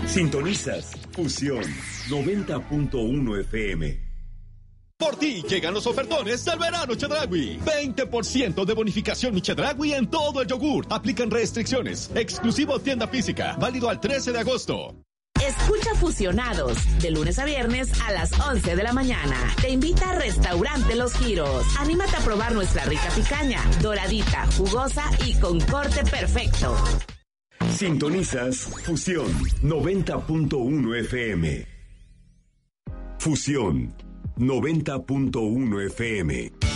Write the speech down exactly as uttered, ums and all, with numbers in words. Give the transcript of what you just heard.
Sintonizas Fusión noventa punto uno F M. Por ti llegan los ofertones del verano Chedraui. veinte por ciento de bonificación mi Chedraui en todo el yogur. Aplican restricciones. Exclusivo tienda física. Válido al trece de agosto. Escucha Fusionados de lunes a viernes a las once de la mañana. Te invita a Restaurante Los Giros. Anímate a probar nuestra rica picaña, doradita, jugosa y con corte perfecto. Sintonizas Fusión noventa punto uno F M. Fusión noventa punto uno F M.